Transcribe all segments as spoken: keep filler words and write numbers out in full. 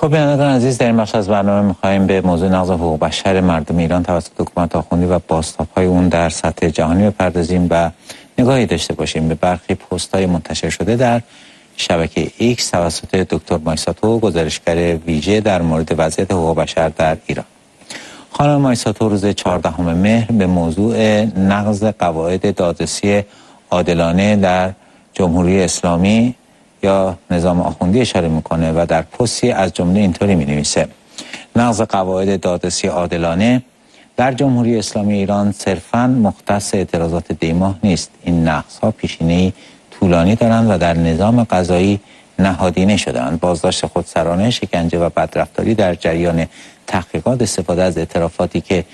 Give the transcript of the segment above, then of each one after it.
خب بینندگان عزیز، در این بخش از برنامه می‌خوایم به موضوع نقض حقوق بشر مردم ایران توسط حکومت آخوندی و بازتاب‌های اون در سطح جهانی بپردازیم و نگاهی داشته باشیم به برخی پست‌های منتشر شده در شبکه ایکس توسط دکتر مایساتو، گزارشگر ویژه در مورد وضعیت حقوق بشر در ایران. خانم مایساتو روز چهاردهم مهر به موضوع نقض قواعد دادرسی عادلانه در جمهوری اسلامی یا نظام آخوندی اشاره میکنه و در پستی از جمله اینطوری مینویسه: نقض قواعد دادرسی عادلانه در جمهوری اسلامی ایران صرفاً مختص اعتراضات دیماه نیست. این نقض‌ها پیشینه‌ای طولانی دارند و در نظام قضایی نهادینه شده‌اند. بازداشت خودسرانه، شکنجه و بدرفتاری در جریان تحقیقات، استفاده از اعترافاتی که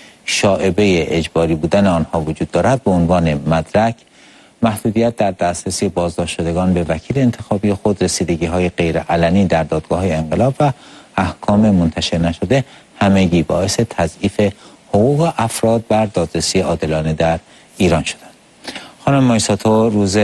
شائبه اجباری بودن آنها وجود دارد به عنوان مدرک، محدودیت در دسترسی بازداشت شدگان به وکیل انتخابی خود، رسیدگی‌های غیر علنی در دادگاه‌های انقلاب و احکام منتشر نشده همگی باعث تضعیف حقوق افراد بر دادرسی عادلانه در ایران شدند. خانم مایساتو روز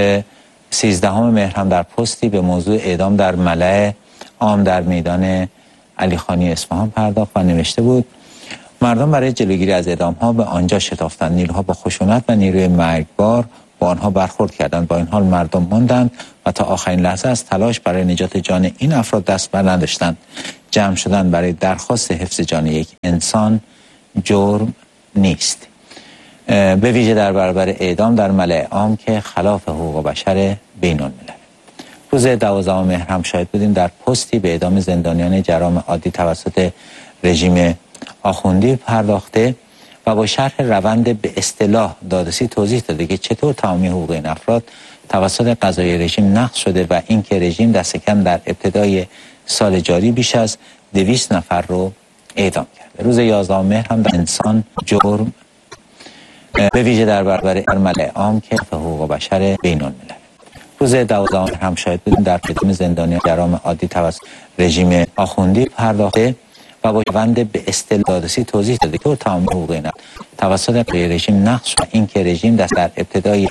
سیزدهم مهر هم در پستی به موضوع اعدام در ملأ عام در میدان علیخانی اصفهان پرداخت و نوشته بود: مردم برای جلوگیری از اعدام‌ها به آنجا شتافتند. نیروها با خشونت و نیروی مرگبار با آنها برخورد کردند. با این حال مردم ماندند و تا آخرین لحظه از تلاش برای نجات جان این افراد دست بر نداشتند. جمع شدن برای درخواست حفظ جان یک انسان جرم نیست، به ویژه در برابر اعدام در ملأ عام که خلاف حقوق بشر بین الملل. روز دوازدهم مهر هم شاهد بودیم در پستی به اعدام زندانیان جرائم عادی توسط رژیم آخوندی پرداخته و با شرح روند به اصطلاح دادرسی توضیح داده که چطور تمامی حقوق این افراد توسط قضای رژیم نقض شده و اینکه رژیم دست کم در ابتدای سال جاری بیش از دویست نفر رو اعدام کرده. روز یازدهم مهر هم در انسان جرم، به ویژه در برابر ملأ عام که حقوق بشر بین الملل. روز دوازدهم مهر هم شاهد بودیم در اعدام زندانیان جرائم عادی توسط رژیم آخوندی پرداخته و با روند به اصطلاح دادرسی توضیح داده که تمام حقوق اینا توسط رژیم نقض شد و اینکه رژیم دست در ابتدای